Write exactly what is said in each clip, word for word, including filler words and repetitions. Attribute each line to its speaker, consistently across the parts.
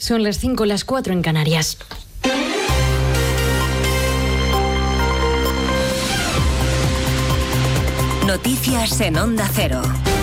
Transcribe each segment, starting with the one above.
Speaker 1: Son las cinco, las cuatro en Canarias.
Speaker 2: Noticias en Onda Cero.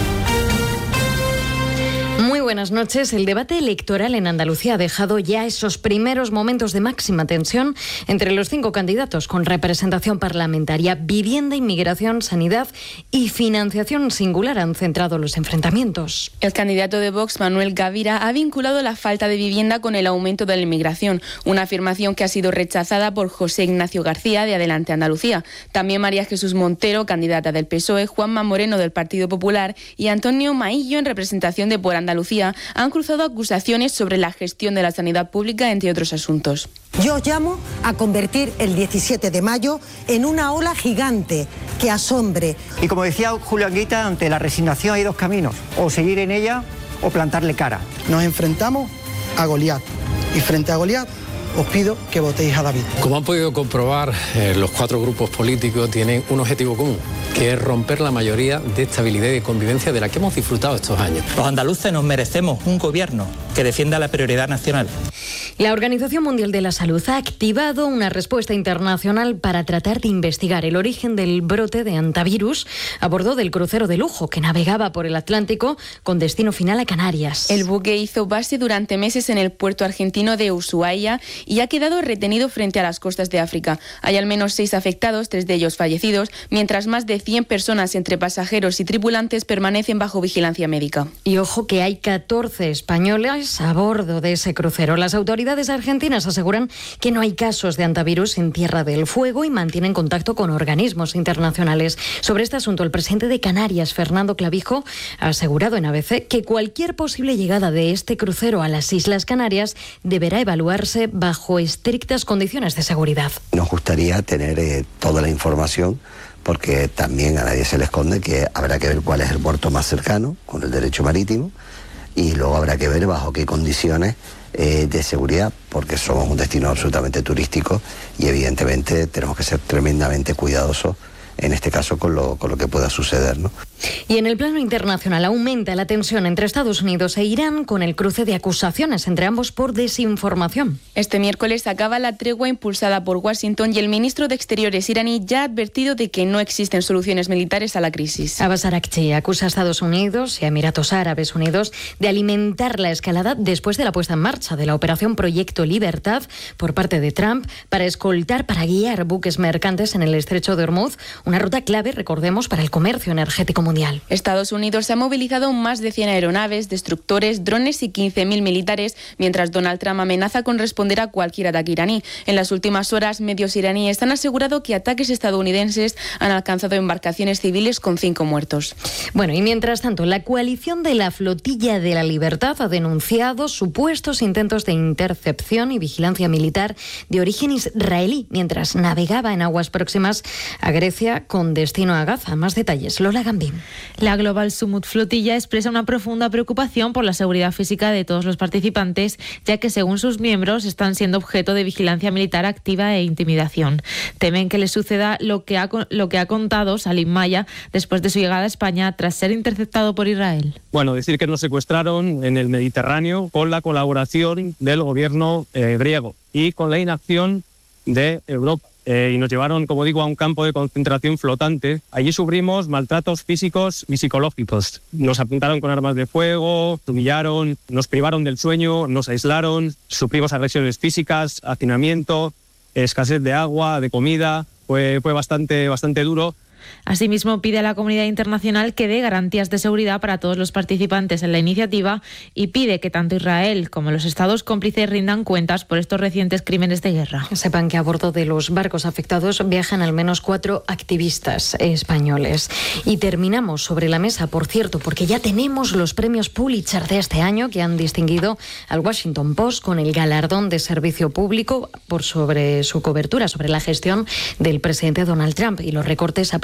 Speaker 1: Muy buenas noches. El debate electoral en Andalucía ha dejado ya esos primeros momentos de máxima tensión entre los cinco candidatos con representación parlamentaria. Vivienda, inmigración, sanidad y financiación singular han centrado los enfrentamientos.
Speaker 3: El candidato de Vox, Manuel Gavira, ha vinculado la falta de vivienda con el aumento de la inmigración, una afirmación que ha sido rechazada por José Ignacio García de Adelante Andalucía. También María Jesús Montero, candidata del P S O E, Juanma Moreno del Partido Popular y Antonio Maillo en representación de Por Andalucía han cruzado acusaciones sobre la gestión de la sanidad pública, entre otros asuntos.
Speaker 4: Yo os llamo a convertir el diecisiete de mayo en una ola gigante que asombre.
Speaker 5: Y como decía Julio Anguita, ante la resignación hay dos caminos, o seguir en ella o plantarle cara.
Speaker 6: Nos enfrentamos a Goliat y frente a Goliat os pido que votéis a David.
Speaker 7: Como han podido comprobar, eh, los cuatro grupos políticos tienen un objetivo común, que es romper la mayoría de estabilidad y de convivencia de la que hemos disfrutado estos años.
Speaker 8: Los andaluces nos merecemos un gobierno que defienda la prioridad nacional.
Speaker 1: La Organización Mundial de la Salud ha activado una respuesta internacional para tratar de investigar el origen del brote de hantavirus a bordo del crucero de lujo que navegaba por el Atlántico con destino final a Canarias.
Speaker 3: El buque hizo base durante meses en el puerto argentino de Ushuaia y ha quedado retenido frente a las costas de África. Hay al menos seis afectados, tres de ellos fallecidos, mientras más de cien personas entre pasajeros y tripulantes permanecen bajo vigilancia médica.
Speaker 1: Y ojo que hay catorce españoles a bordo de ese crucero. Las autoridades argentinas aseguran que no hay casos de hantavirus en Tierra del Fuego y mantienen contacto con organismos internacionales. Sobre este asunto, el presidente de Canarias, Fernando Clavijo, ha asegurado en A B C que cualquier posible llegada de este crucero a las Islas Canarias deberá evaluarse bajo estrictas condiciones de seguridad.
Speaker 9: Nos gustaría tener eh, toda la información, porque también a nadie se le esconde que habrá que ver cuál es el puerto más cercano con el derecho marítimo y luego habrá que ver bajo qué condiciones eh, de seguridad, porque somos un destino absolutamente turístico y evidentemente tenemos que ser tremendamente cuidadosos en este caso con lo, con lo que pueda suceder, ¿no?
Speaker 1: Y en el plano internacional aumenta la tensión entre Estados Unidos e Irán con el cruce de acusaciones entre ambos por desinformación.
Speaker 3: Este miércoles acaba la tregua impulsada por Washington y el ministro de Exteriores iraní ya ha advertido de que no existen soluciones militares a la crisis.
Speaker 1: Abbas Araghchi acusa a Estados Unidos y a Emiratos Árabes Unidos de alimentar la escalada después de la puesta en marcha de la operación Proyecto Libertad por parte de Trump para escoltar, para guiar buques mercantes en el estrecho de Hormuz, una ruta clave, recordemos, para el comercio energético mundial.
Speaker 3: Estados Unidos ha movilizado más de cien aeronaves, destructores, drones y quince mil militares, mientras Donald Trump amenaza con responder a cualquier ataque iraní. En las últimas horas, medios iraníes han asegurado que ataques estadounidenses han alcanzado embarcaciones civiles con cinco muertos.
Speaker 1: Bueno, y mientras tanto, la coalición de la Flotilla de la Libertad ha denunciado supuestos intentos de intercepción y vigilancia militar de origen israelí mientras navegaba en aguas próximas a Grecia con destino a Gaza. Más detalles, Lola Gambín.
Speaker 10: La Global Summit Flotilla expresa una profunda preocupación por la seguridad física de todos los participantes, ya que según sus miembros están siendo objeto de vigilancia militar activa e intimidación. Temen que les suceda lo que ha, lo que ha contado Salim Maya después de su llegada a España tras ser interceptado por Israel.
Speaker 11: Bueno, decir que nos secuestraron en el Mediterráneo con la colaboración del gobierno eh, griego y con la inacción de Europa. Eh, y nos llevaron, como digo, a un campo de concentración flotante. Allí sufrimos maltratos físicos y psicológicos. Nos apuntaron con armas de fuego, humillaron, nos privaron del sueño, nos aislaron, sufrimos agresiones físicas, hacinamiento, escasez de agua, de comida. Fue, fue bastante, bastante duro.
Speaker 10: Asimismo, pide a la comunidad internacional que dé garantías de seguridad para todos los participantes en la iniciativa y pide que tanto Israel como los estados cómplices rindan cuentas por estos recientes crímenes de guerra.
Speaker 1: Sepan que a bordo de los barcos afectados viajan al menos cuatro activistas españoles. Y terminamos sobre la mesa, por cierto, porque ya tenemos los premios Pulitzer de este año que han distinguido al Washington Post con el galardón de servicio público por sobre su cobertura, sobre la gestión del presidente Donald Trump y los recortes aplicados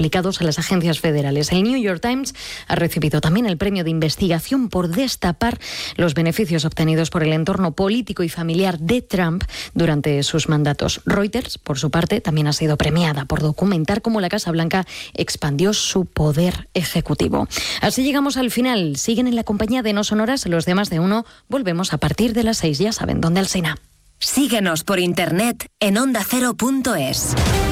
Speaker 1: aplicados a las agencias federales. El New York Times ha recibido también el premio de investigación por destapar los beneficios obtenidos por el entorno político y familiar de Trump durante sus mandatos. Reuters, por su parte, también ha sido premiada por documentar cómo la Casa Blanca expandió su poder ejecutivo. Así llegamos al final. Siguen en la compañía de No Sonoras los demás de uno. Volvemos a partir de las seis. Ya saben dónde, Alsina.
Speaker 2: Síguenos por internet en onda cero punto es.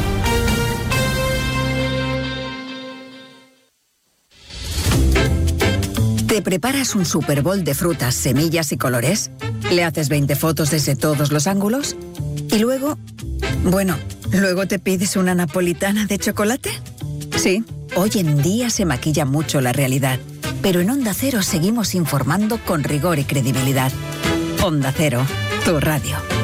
Speaker 2: ¿Te preparas un Super Bowl de frutas, semillas y colores? ¿Le haces veinte fotos desde todos los ángulos? ¿Y luego? Bueno, ¿luego te pides una napolitana de chocolate? Sí, hoy en día se maquilla mucho la realidad, pero en Onda Cero seguimos informando con rigor y credibilidad. Onda Cero, tu radio.